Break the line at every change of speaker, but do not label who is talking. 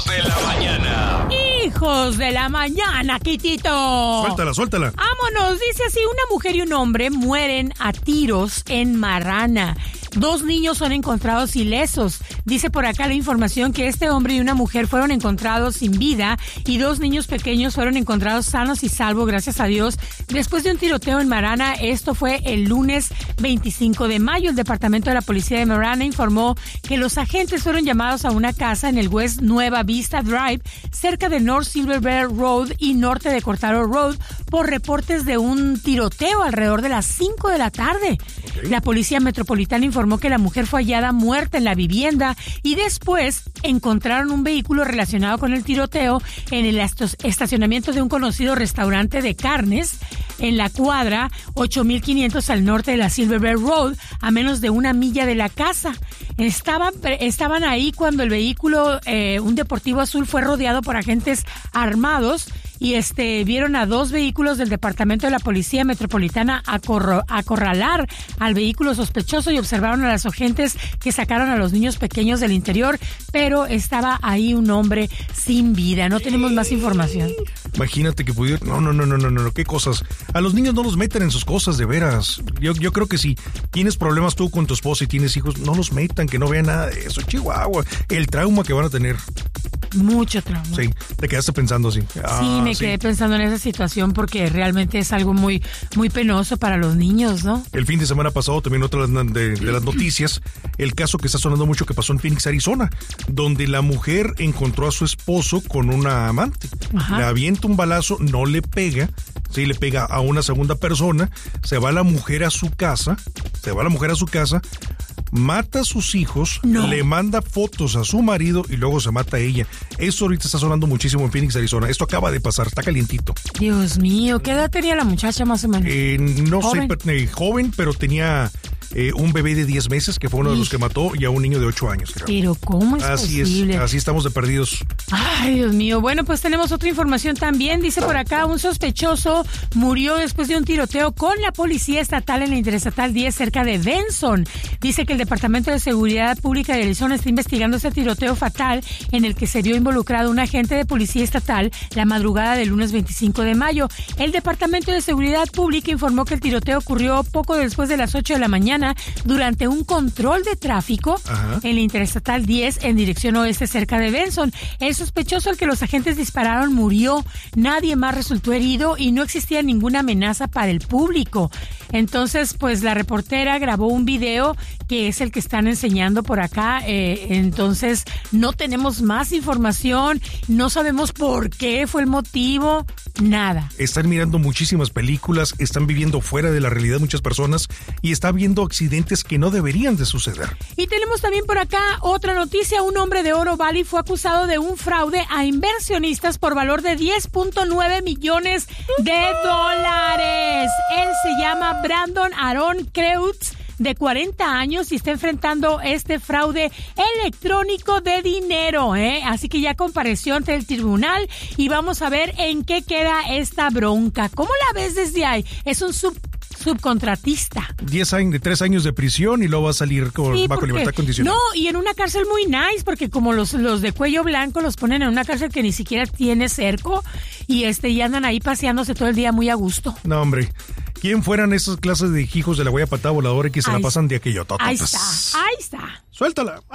de la mañana.
Hijos de la mañana, Quitito.
Suéltala.
Vámonos, dice así, una mujer y un hombre mueren a tiros en Marrana. 2 niños son encontrados ilesos. Dice por acá la información que este hombre y una mujer fueron encontrados sin vida y 2 niños pequeños fueron encontrados sanos y salvos, gracias a Dios, después de un tiroteo en Marrana. Esto fue el lunes 25 de mayo. El departamento de la policía de Marrana informó que los agentes fueron llamados a una casa en el West Nueva Vista Drive, cerca de North Silver Bear Road y norte de Cortaro Road, por reportes de un tiroteo alrededor de las 5 de la tarde. Okay. La policía metropolitana informó que la mujer fue hallada muerta en la vivienda y después encontraron un vehículo relacionado con el tiroteo en el estacionamiento de un conocido restaurante de carnes en la cuadra 8500 al norte de la Silver Bear Road, a menos de 1 milla de la casa. Estaban ahí cuando el vehículo, un deportivo azul, fue rodeado por agentes armados y vieron a 2 vehículos del departamento de la policía metropolitana acorralar al vehículo sospechoso y observaron a los agentes que sacaron a los niños pequeños del interior, pero estaba ahí un hombre sin vida. No tenemos más información.
Imagínate que pudiera... No, qué cosas. A los niños no los metan en sus cosas, de veras. Yo creo que si tienes problemas tú con tu esposa y tienes hijos, no los metan, que no vean nada de eso. Chihuahua, el trauma que van a tener.
Mucho trauma.
Sí, te quedaste pensando así.
Sí, me quedé pensando en esa situación porque realmente es algo muy, muy penoso para los niños, ¿no?
El fin de semana pasado, también otra de las noticias, el caso que está sonando mucho que pasó en Phoenix, Arizona, donde la mujer encontró a su esposo con una amante. Ajá. Le avienta un balazo, no le pega, sí, le pega a una segunda persona, se va la mujer a su casa, mata a sus hijos, le manda fotos a su marido y luego se mata a ella. Eso ahorita está sonando muchísimo en Phoenix, Arizona. Esto acaba de pasar, está calientito.
Dios mío, ¿qué edad tenía la muchacha más o menos?
No sé, joven, pero tenía un bebé de 10 meses, que fue uno de los que mató, y a un niño de 8 años, creo.
Pero ¿cómo es posible?
Así estamos de perdidos.
Ay, Dios mío. Bueno, pues tenemos otra información también. Dice por acá, un sospechoso murió después de un tiroteo con la policía estatal en la Interestatal 10 cerca de Benson. Dice que el Departamento de Seguridad Pública de Arizona está investigando ese tiroteo fatal en el que se vio involucrado un agente de policía estatal la madrugada del lunes 25 de mayo. El Departamento de Seguridad Pública informó que el tiroteo ocurrió poco después de las 8 de la mañana durante un control de tráfico en la Interestatal 10 en dirección oeste cerca de Benson. El sospechoso al que los agentes dispararon murió, nadie más resultó herido y no existía ninguna amenaza para el público. Entonces, pues la reportera grabó un video que es el que están enseñando por acá. Entonces, no tenemos más información, no sabemos por qué fue el motivo, nada.
Están mirando muchísimas películas, están viviendo fuera de la realidad muchas personas y está habiendo accidentes que no deberían de suceder.
Y tenemos también por acá otra noticia. Un hombre de Oro Valley fue acusado de un fraude a inversionistas por valor de $10.9 millones. Él se llama Brandon Aaron Kreutz, de 40 años, y está enfrentando este fraude electrónico de dinero, Así que ya compareció ante el tribunal y vamos a ver en qué queda esta bronca. ¿Cómo la ves desde ahí? Es un subcontratista.
3 años de prisión y luego va a salir bajo libertad condicional.
No, y en una cárcel muy nice, porque como los de cuello blanco los ponen en una cárcel que ni siquiera tiene cerco y y andan ahí paseándose todo el día muy a gusto.
No, hombre. ¿Quién fueran esas clases de hijos de la huella patada voladora que se la pasan de aquello?
Ahí está.
Suéltala.